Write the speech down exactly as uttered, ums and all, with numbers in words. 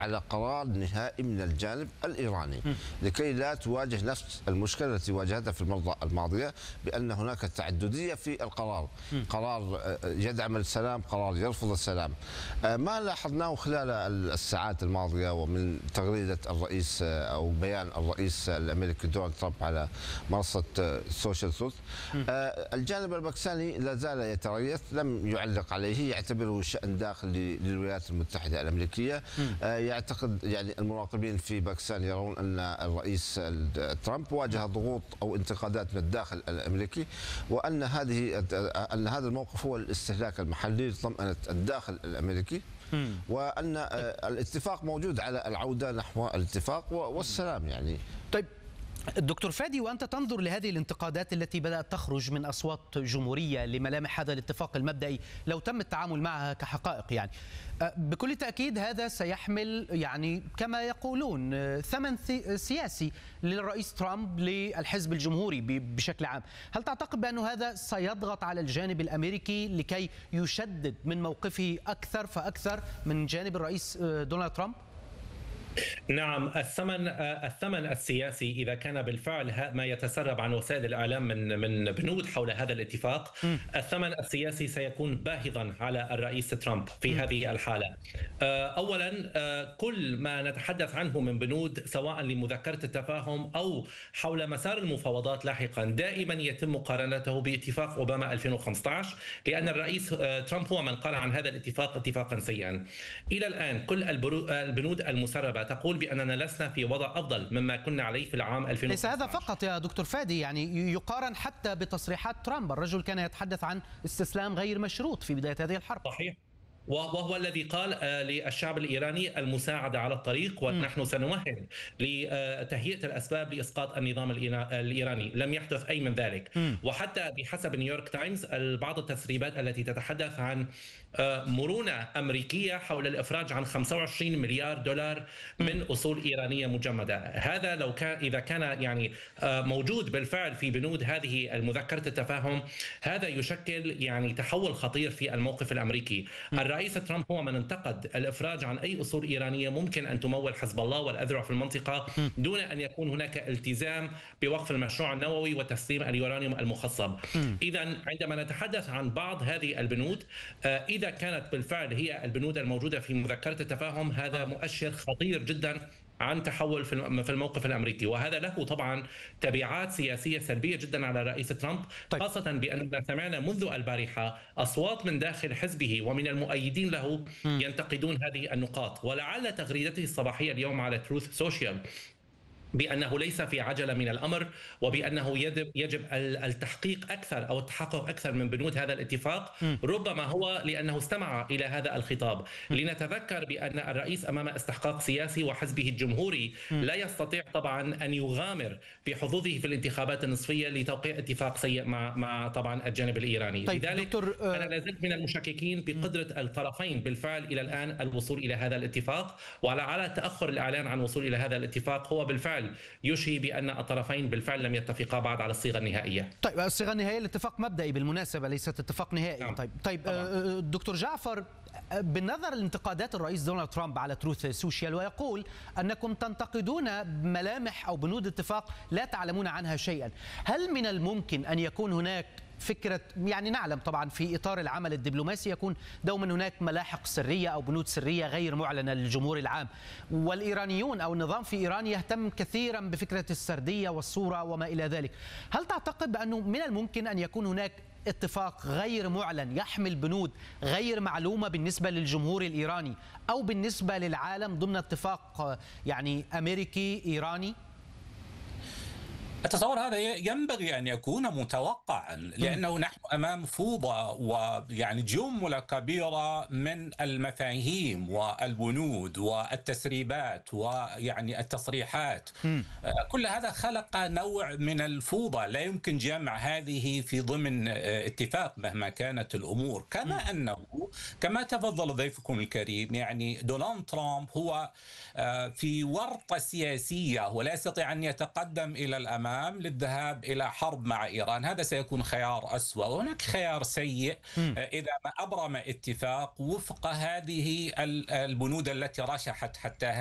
على قرار نهائي من الجانب الإيراني لكي لا تواجه نفس المشكلة التي واجهتها في المرة الماضية، بأن هناك تعددية في القرار، قرار يدعم السلام، قرار يرفض السلام. ما لاحظناه خلال الساعات الماضية ومن تغريدة الرئيس أو بيان الرئيس الأمريكي دونالد ترامب على منصة سوشيال تروث، الجانب الباكستاني لا زال يتريث، لم يعلق عليه، يعتبره شأن داخلي للولايات المتحدة الأمريكية. يعتقد يعني المراقبين في باكستان يرون أن الرئيس ترامب واجه ضغوط أو انتقادات من الداخل الأمريكي، وأن هذه أن هذا الموقف هو الاستهلاك المحلي لطمأنة الداخل الأمريكي، وأن الاتفاق موجود على العودة نحو الاتفاق والسلام يعني. طيب دكتور فادي، وأنت تنظر لهذه الانتقادات التي بدأت تخرج من أصوات جمهورية لملامح هذا الاتفاق المبدئي لو تم التعامل معها كحقائق، يعني بكل تأكيد هذا سيحمل يعني كما يقولون ثمن سياسي للرئيس ترامب للحزب الجمهوري بشكل عام. هل تعتقد بأن هذا سيضغط على الجانب الأمريكي لكي يشدد من موقفه أكثر فأكثر من جانب الرئيس دونالد ترامب؟ نعم، الثمن الثمن السياسي اذا كان بالفعل ما يتسرب عن وسائل الاعلام من من بنود حول هذا الاتفاق، م. الثمن السياسي سيكون باهظا على الرئيس ترامب في م. هذه الحاله. اولا، كل ما نتحدث عنه من بنود سواء لمذكره التفاهم او حول مسار المفاوضات لاحقا دائما يتم مقارنته باتفاق اوباما ألفين وخمسة عشر، لان الرئيس ترامب هو من قال عن هذا الاتفاق اتفاقا سيئا. الى الان كل البنود المسربه تقول بأننا لسنا في وضع أفضل مما كنا عليه في العام ألفين وخمسة عشر. ليس هذا فقط يا دكتور فادي، يعني يقارن حتى بتصريحات ترامب. الرجل كان يتحدث عن استسلام غير مشروط في بداية هذه الحرب. صحيح، وهو الذي قال للشعب الإيراني المساعدة على الطريق ونحن سنمهد لتهيئة الأسباب لإسقاط النظام الإيراني. لم يحدث أي من ذلك. وحتى بحسب نيويورك تايمز بعض التسريبات التي تتحدث عن مرونة أمريكية حول الإفراج عن خمسة وعشرين مليار دولار من أصول إيرانية مجمدة. هذا لو كان إذا كان يعني موجود بالفعل في بنود هذه المذكرة التفاهم، هذا يشكل يعني تحول خطير في الموقف الأمريكي. الرئيس ترامب هو من انتقد الإفراج عن أي أصول إيرانية ممكن أن تمول حزب الله والأذرع في المنطقة دون أن يكون هناك التزام بوقف المشروع النووي وتسليم اليورانيوم المخصب. إذا عندما نتحدث عن بعض هذه البنود، إذا كانت بالفعل هي البنود الموجودة في مذكرة التفاهم، هذا مؤشر خطير جدا عن تحول في الموقف الأمريكي، وهذا له طبعا تبعات سياسية سلبية جدا على الرئيس ترامب. طيب. خاصة بأننا سمعنا منذ البارحة أصوات من داخل حزبه ومن المؤيدين له م. ينتقدون هذه النقاط، ولعل تغريدته الصباحية اليوم على تروث سوشيال بأنه ليس في عجلة من الأمر، وبأنه يجب التحقيق أكثر أو التحقق أكثر من بنود هذا الاتفاق، ربما هو لأنه استمع إلى هذا الخطاب. لنتذكر بأن الرئيس أمام استحقاق سياسي، وحزبه الجمهوري لا يستطيع طبعا أن يغامر بحظوظه في الانتخابات النصفية لتوقيع اتفاق سيء مع مع طبعا الجانب الإيراني. طيب لذلك دكتور أنا لازلت من المشككين بقدرة الطرفين بالفعل إلى الآن الوصول إلى هذا الاتفاق، وعلى تأخر الإعلان عن الوصول إلى هذا الاتفاق هو بالفعل يشي بأن الطرفين بالفعل لم يتفقا بعد على الصيغة النهائية. طيب الصيغة النهائية الاتفاق مبدئي بالمناسبة، ليست اتفاق نهائي. نعم. طيب طيب طبعا. دكتور جعفر، بالنظر لانتقادات الرئيس دونالد ترامب على تروث سوشيال، ويقول أنكم تنتقدون ملامح أو بنود اتفاق لا تعلمون عنها شيئا، هل من الممكن أن يكون هناك فكرة، يعني نعلم طبعا في إطار العمل الدبلوماسي يكون دوما هناك ملاحق سرية أو بنود سرية غير معلنة للجمهور العام، والإيرانيون أو النظام في إيران يهتم كثيرا بفكرة السردية والصورة وما إلى ذلك. هل تعتقد بأنه من الممكن أن يكون هناك اتفاق غير معلن يحمل بنود غير معلومة بالنسبة للجمهور الإيراني أو بالنسبة للعالم ضمن اتفاق يعني أمريكي إيراني؟ أتصور هذا ينبغي أن يكون متوقعا، لأنه نحن أمام فوضى ويعني جملة كبيرة من المفاهيم والبنود والتسريبات ويعني التصريحات. كل هذا خلق نوع من الفوضى، لا يمكن جمع هذه في ضمن اتفاق مهما كانت الأمور. كما أنه كما تفضل ضيفكم الكريم، يعني دونالد ترامب هو في ورطة سياسية ولا يستطيع أن يتقدم إلى الأمام الأمام للذهاب إلى حرب مع إيران. هذا سيكون خيار أسوأ. وهناك خيار سيء إذا ما أبرم اتفاق وفق هذه البنود التي رشحت حتى